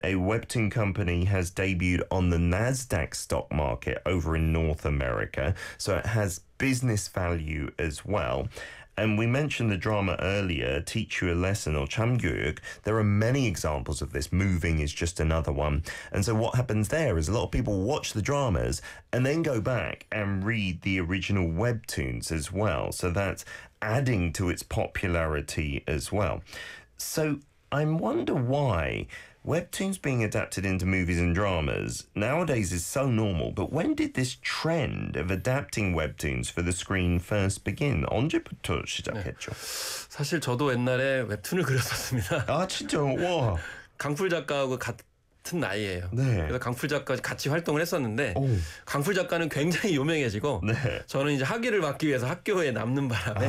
a webtoon company has debuted on the NASDAQ stock market over in North America, so it has business value as well. And we mentioned the drama earlier, Teach You a Lesson or 참교육. There are many examples of this. Moving is just another one. And so what happens there is a lot of people watch the dramas and then go back and read the original webtoons as well. So that's adding to its popularity as well. So I wonder why webtoons being adapted into movies and dramas nowadays is so normal, but when did this trend of adapting webtoons for the screen first begin? 언제부터 시작했죠? 사실 저도 옛날에 웹툰을 그렸었습니다. 아, 진짜? 와. 강풀 작가하고 같은 나이예요. 네. 그래서 강풀 작가 같이 활동을 했었는데 오. 강풀 작가는 굉장히 유명해지고 네. 저는 이제 학위를 받기 위해서 학교에 남는 바람에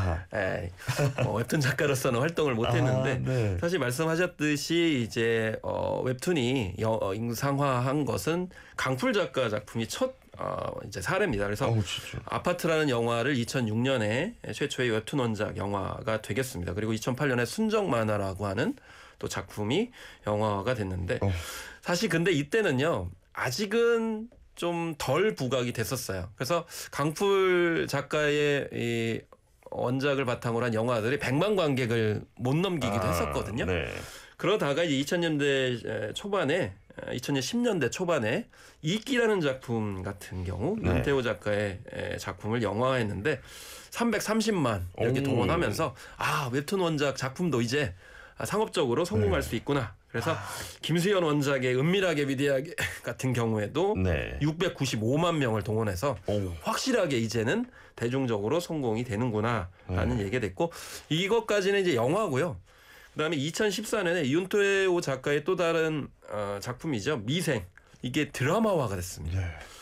웹툰 작가로서는 활동을 못했는데 네. 사실 말씀하셨듯이 이제 웹툰이 영상화한 것은 강풀 작가 작품이 첫 이제 사례입니다. 그래서 아파트라는 영화를 2006년에 최초의 웹툰 원작 영화가 되겠습니다. 그리고 2008년에 순정 만화라고 하는 또 작품이 영화가 됐는데 사실 근데 이때는요 아직은 좀 덜 부각이 됐었어요. 그래서 강풀 작가의 이 원작을 바탕으로 한 영화들이 100만 관객을 못 넘기기도 했었거든요. 네. 그러다가 이제 2000년대 초반에 2010년대 초반에 이끼라는 작품 같은 경우 윤태호 작가의 작품을 영화화했는데 330만 이렇게 동원하면서 웹툰 원작 작품도 이제 상업적으로 성공할 수 있구나. 그래서 김수현 원작의 은밀하게 위대하게 같은 경우에도 695만 명을 동원해서 확실하게 이제는 대중적으로 성공이 되는구나라는 얘기가 됐고 이것까지는 이제 영화고요. 그다음에 2014년에 윤태호 작가의 또 다른 작품이죠. 미생. 이게 드라마화가 됐습니다.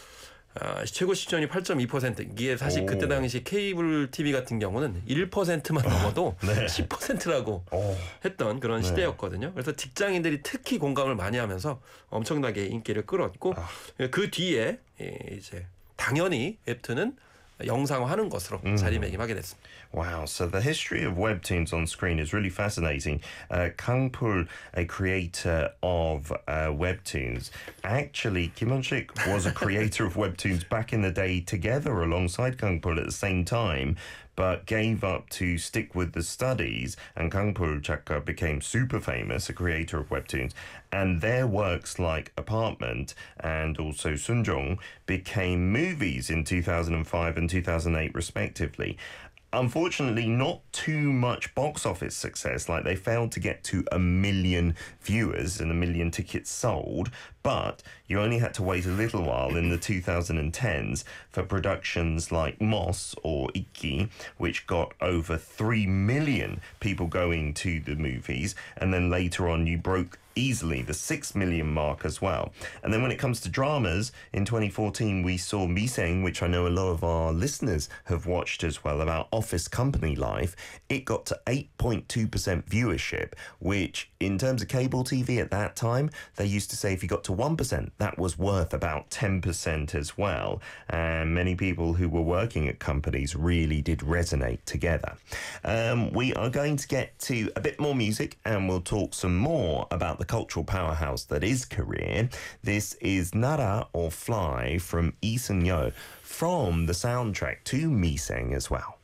최고 시청률이 8.2%. 이게 사실 그때 당시 케이블 TV 같은 경우는 1%만 넘어도 10%라고 했던 그런 시대였거든요. 그래서 직장인들이 특히 공감을 많이 하면서 엄청나게 인기를 끌었고 그 뒤에 이제 당연히 웹툰은 영상화하는 것으로 자리매김하게 됐습니다. Wow, so the history of webtoons on screen is really fascinating. Kang Pul, a creator of webtoons, actually Kim Won-sik was a creator of webtoons back in the day together alongside Kang Pul at the same time, but gave up to stick with the studies, and Kang Pul 작가 became super famous, a creator of webtoons, and their works like Apartment and also Sunjong became movies in 2005 and 2008 respectively. Unfortunately, not too much box office success, like they failed to get to 1 million viewers and 1 million tickets sold, but you only had to wait a little while in the 2010s for productions like Moss or Ikki, which got over 3 million people going to the movies, and then later on you broke easily the 6 million mark as well. And then when it comes to dramas, in 2014 we saw Miseng, which I know a lot of our listeners have watched as well, about office company life. It got to 8.2% viewership, which in terms of cable TV at that time, they used to say if you got to 1%, that was worth about 10% as well. And many people who were working at companies really did resonate together. We are going to get to a bit more music and we'll talk some more about the cultural powerhouse that is Korea. This is Nara or Fly from Lee Seung-yeol from the soundtrack to Miseng as well.